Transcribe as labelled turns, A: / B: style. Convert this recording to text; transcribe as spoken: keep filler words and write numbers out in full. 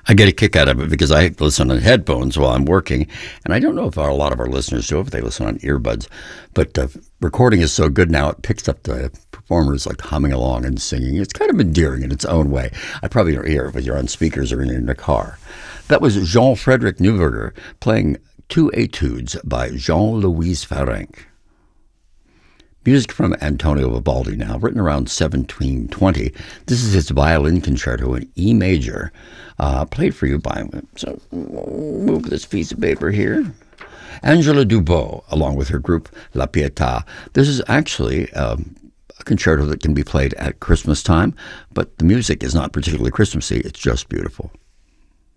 A: I get a kick out of it because I listen on headphones while I'm working, and I don't know if a lot of our listeners do if they listen on earbuds, but the recording is so good now it picks up the performers like humming along and singing. It's kind of endearing in its own way. I probably don't hear it if you're on speakers or in the car. That was Jean-Frédéric Neuberger playing Two Etudes by Jean-Louis Ferenc. Music from Antonio Vivaldi now, written around seventeen twenty. This is his violin concerto in E major, uh, played for you by, so move this piece of paper here, Angela Dubot, along with her group La Pietà. This is actually um, a concerto that can be played at Christmas time, but the music is not particularly Christmassy, it's just beautiful.